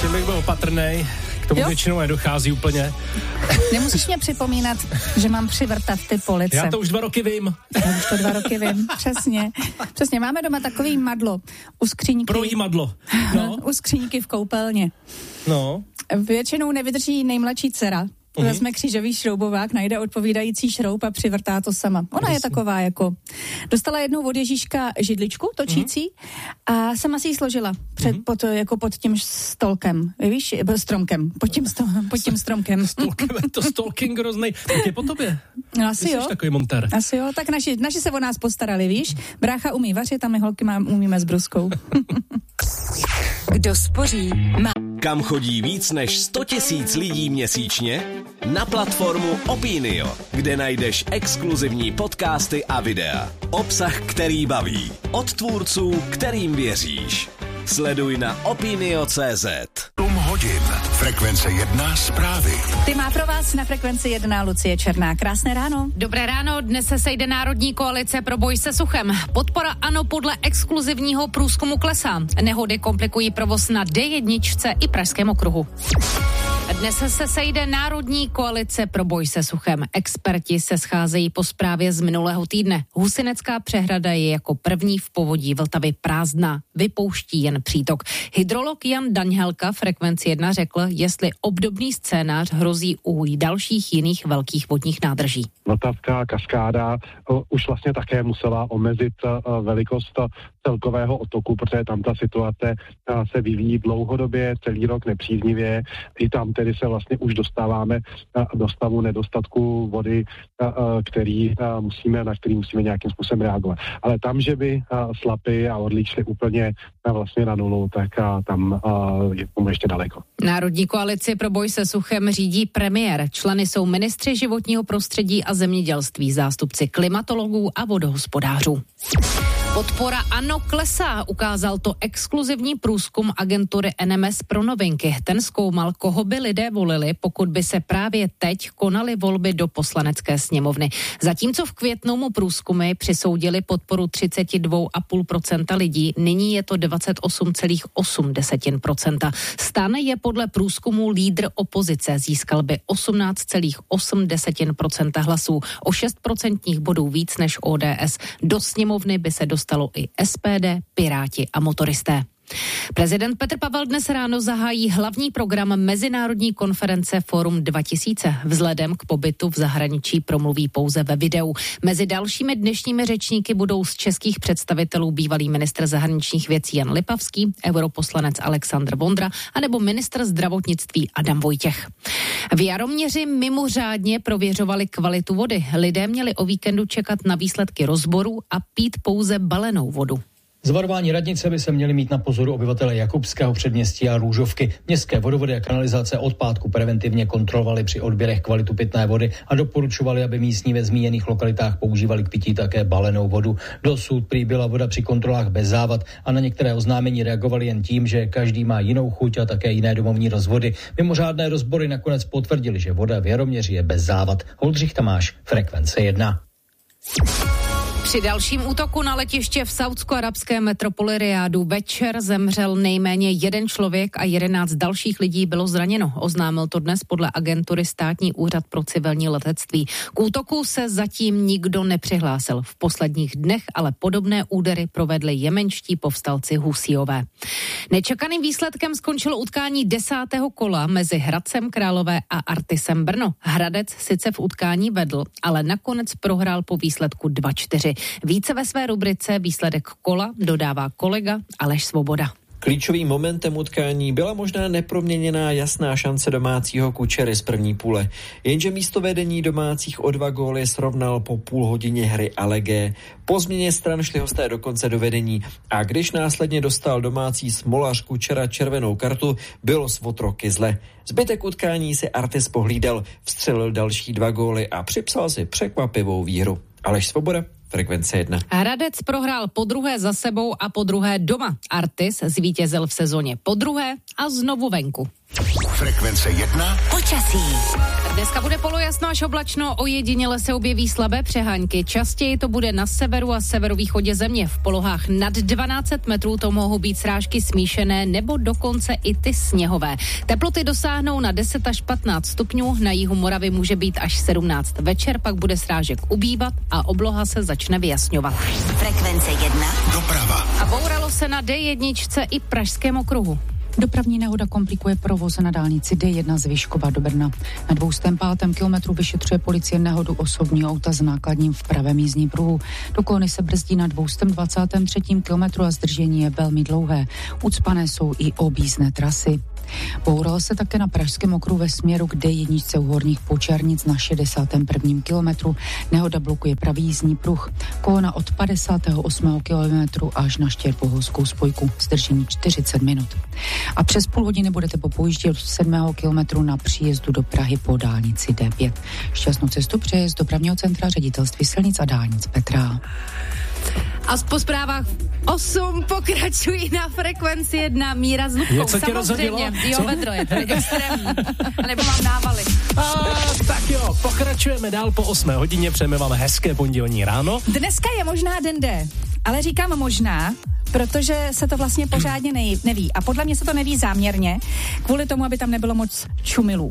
tím bych byl opatrnej. K tomu většinou nedochází úplně. Nemusíš mě připomínat, že mám přivrtat ty police. Já to už 2 roky vím. Já už to 2 roky vím, přesně. Přesně, máme doma takový madlo u skříňky. Projí madlo. No. U skříňky v koupelně. No. Většinou nevydrží nejmladší dcera. Vezme křížový šroubovák, najde odpovídající šroub a přivrtá to sama. Ona je taková jako... Dostala jednou od Ježíška židličku točící a sama si ji složila pod tím stolkem. Víš? Stromkem. Pod tím stromkem. Stolkem, to stalking hroznej. Tak je po tobě. No asi jo. Jsi takový montér. Asi jo. Tak naši se o nás postarali, víš? Brácha umí vařit a my holky umíme s bruskou. Kdo spoří, má. Kam chodí víc než 100 000 lidí měsíčně? Na platformu Opinio, kde najdeš exkluzivní podcasty a videa. Obsah, který baví. Od tvůrců, kterým věříš. Sleduj na opinio.cz. 7 hodin. Frekvence 1 zprávy. Ty má pro vás na Frekvenci 1 Lucie Černá. Krásné ráno. Dobré ráno, dnes se sejde Národní koalice pro boj se suchem. Podpora ANO podle exkluzivního průzkumu klesá. Nehody komplikují provoz na D1 i Pražském okruhu. Dnes se sejde Národní koalice pro boj se suchem. Experti se scházejí po zprávě z minulého týdne. Husinecká přehrada je jako první v povodí Vltavy prázdná. Vypouští jen přítok. Hydrolog Jan Daňhelka Frekvenci 1 řekl, jestli obdobný scénář hrozí u dalších jiných velkých vodních nádrží. Vltavská kaskáda už vlastně také musela omezit velikost celkového otoku, protože tam ta situace se vyvíjí dlouhodobě, celý rok nepříznivě. I tam tedy se vlastně už dostáváme do stavu nedostatku vody, na který musíme nějakým způsobem reagovat. Ale tam, že by Slapy a Orlík šly úplně vlastně na nulu, tak tam je tomu ještě daleko. Národní koalici pro boj se suchem řídí premiér. Členy jsou ministři životního prostředí a zemědělství, zástupci klimatologů a vodohospodářů. Podpora ANO klesá, ukázal to exkluzivní průzkum agentury NMS pro Novinky. Ten zkoumal, koho by lidé volili, pokud by se právě teď konaly volby do Poslanecké sněmovny. Zatímco v květnu mu průzkumy přisoudili podporu 32,5% lidí, nyní je to 28,8%. STAN je podle průzkumu lídr opozice, získal by 18,8% hlasů, o 6% bodů víc než ODS. Do sněmovny by se dostalo i SPD, Piráti a motoristé. Prezident Petr Pavel dnes ráno zahájí hlavní program mezinárodní konference Forum 2000. Vzhledem k pobytu v zahraničí promluví pouze ve videu. Mezi dalšími dnešními řečníky budou z českých představitelů bývalý ministr zahraničních věcí Jan Lipavský, europoslanec Alexandr Vondra anebo ministr zdravotnictví Adam Vojtěch. V Jaroměři mimořádně prověřovali kvalitu vody. Lidé měli o víkendu čekat na výsledky rozboru a pít pouze balenou vodu. Z varování radnice by se měli mít na pozoru obyvatele Jakubského předměstí a Růžovky. Městské vodovody a kanalizace od pátku preventivně kontrolovali při odběrech kvalitu pitné vody a doporučovali, aby místní ve zmíněných lokalitách používali k pití také balenou vodu. Dosud prý byla voda při kontrolách bez závad a na některé oznámení reagovali jen tím, že každý má jinou chuť a také jiné domovní rozvody. Mimořádné rozbory nakonec potvrdili, že voda v Jaroměři je bez závad. Oldřich Tamáš, Frekvence 1. Při dalším útoku na letiště v saúdsko-arabské metropoli Riádu večer zemřel nejméně 1 člověk a 11 dalších lidí bylo zraněno. Oznámil to dnes podle agentury Státní úřad pro civilní letectví. K útoku se zatím nikdo nepřihlásil. V posledních dnech ale podobné údery provedli jemenští povstalci Husíové. Nečekaným výsledkem skončilo utkání 10. kola mezi Hradcem Králové a Artisem Brno. Hradec sice v utkání vedl, ale nakonec prohrál po výsledku 2-4. Více ve své rubrice Výsledek kola dodává kolega Aleš Svoboda. Klíčovým momentem utkání byla možná neproměněná jasná šance domácího Kučery z první půle. Jenže místo vedení domácích o 2 góly srovnal po půl hodině hry Allegé. Po změně stran šli hosté dokonce do vedení a když následně dostal domácí smolař Kučera červenou kartu, bylo s otroky zle. Zbytek utkání si Artis pohlídal, vstřelil další 2 góly a připsal si překvapivou výhru. Aleš Svoboda, Frekvence 1. Hradec prohrál podruhé za sebou a podruhé doma. Artis zvítězil v sezóně podruhé a znovu venku. Frekvence 1. Počasí. Dneska bude polojasno až oblačno, ojediněle se objeví slabé přehánky. Častěji to bude na severu a severovýchodě země. V polohách nad 12 metrů to mohou být srážky smíšené nebo dokonce i ty sněhové. Teploty dosáhnou na 10 až 15 stupňů, na jihu Moravy může být až 17. Večer pak bude srážek ubývat a obloha se začne vyjasňovat. Frekvence 1. Doprava. A bouralo se na D1 i Pražském okruhu. Dopravní nehoda komplikuje provoz na dálnici D1 z Vyškova do Brna. Na 205. kilometru vyšetřuje policie nehodu osobního auta s nákladním v pravém jízdním pruhu. Do kolony se brzdí na 223. kilometru a zdržení je velmi dlouhé. Ucpané jsou i objízdné trasy. Boural se také na Pražském okruhu ve směru k D1 u Horních Počernic na 61. kilometru. Nehoda blokuje pravý jízdní pruh. Kolona od 58. kilometru až na Štěrboholskou spojku. Zdržení 40 minut. A přes půl hodiny budete po pojíždě od 7. kilometru na příjezdu do Prahy po dálnici D5. Šťastnou cestu přeje z dopravního centra Ředitelství silnic a dálnic Petra. A po zprávách 8 pokračují na Frekvenci 1 Míra s Lubkou. Něco tě rozhodilo? Jo, vedro je tady extrémní. A nebo mám návaly. Tak jo, pokračujeme dál po 8 hodině, přejeme vám hezké pondělní ráno. Dneska je možná den D, ale říkám možná, protože se to vlastně pořádně neví. A podle mě se to neví záměrně, kvůli tomu, aby tam nebylo moc čumilů.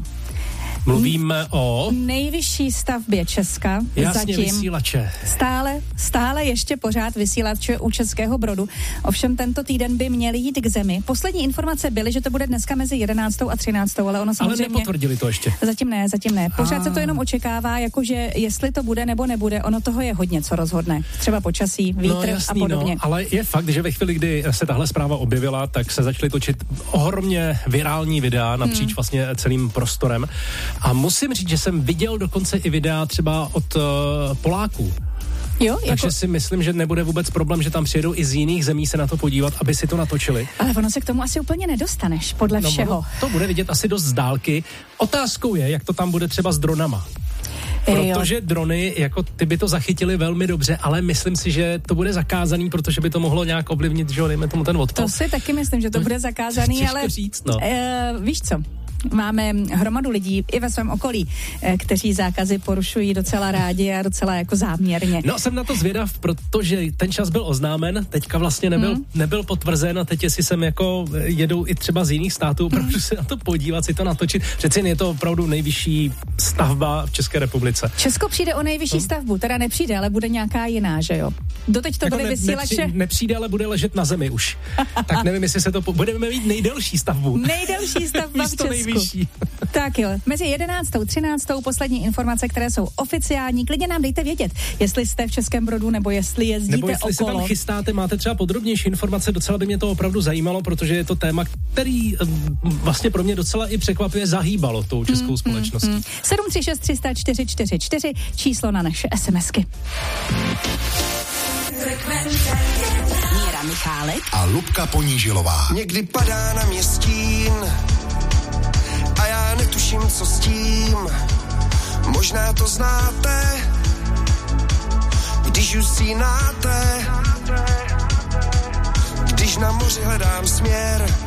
Mluvíme o nejvyšší stavbě Česka. Jasně, zatím vysílače. Stále ještě pořád vysílače u Českého Brodu. Ovšem tento týden by měli jít k zemi. Poslední informace byly, že to bude dneska mezi 11. a 13. Ale ono samozřejmě... Ale nepotvrdili to ještě. Zatím ne. Pořád se to jenom očekává, jakože jestli to bude nebo nebude, ono toho je hodně, co rozhodne. Třeba počasí, vítr a podobně. No, ale je fakt, že ve chvíli, kdy se tahle zpráva objevila, tak se začaly točit ohromně virální videa napříč vlastně celým prostorem. A musím říct, že jsem viděl dokonce i videa třeba od Poláků. Jo, takže si myslím, že nebude vůbec problém, že tam přijedou i z jiných zemí se na to podívat, aby si to natočili. Ale ono se k tomu asi úplně nedostaneš, podle všeho. To bude vidět asi dost z dálky. Otázkou je, jak to tam bude třeba s dronama. Protože drony, jako ty by to zachytili velmi dobře, ale myslím si, že to bude zakázaný, protože by to mohlo nějak ovlivnit, že dejme tomu ten odpad. To si taky myslím, že to bude zakázaný, ale říct, no. Víš co? Máme hromadu lidí i ve svém okolí, kteří zákazy porušují docela rádi a docela jako záměrně. No, jsem na to zvědav, protože ten čas byl oznámen, teďka vlastně nebyl potvrzen a teď jestli sem jako jedou i třeba z jiných států, protože se na to podívat, si to natočit. Přeci je to opravdu nejvyšší stavba v České republice. Česko přijde o nejvyšší stavbu, teda nepřijde, ale bude nějaká jiná, že jo? Doteď to jako byly vysílače. Nepřijde, ale bude ležet na zemi už. Tak nevím, jestli se to budeme mít nejdelší stavbu. Nejdelší stavba v Česku. Nejvyšší. Tak jo, mezi 11. a 13. poslední informace, které jsou oficiální, klidně nám dejte vědět, jestli jste v Českém Brodu, nebo jestli jezdíte nebo jestli okolo. se tam chystáte, máte třeba podrobnější informace, docela by mě to opravdu zajímalo, protože je to téma, který vlastně pro mě docela i překvapuje, zahýbalo tou českou společností. 736 300 444, číslo na naše SMSky. Míra Michálek a Lubka Ponížilová. Někdy padá na mě stín a já netuším, co s tím. Možná to znáte, když usínáte, když na moři hledám směr.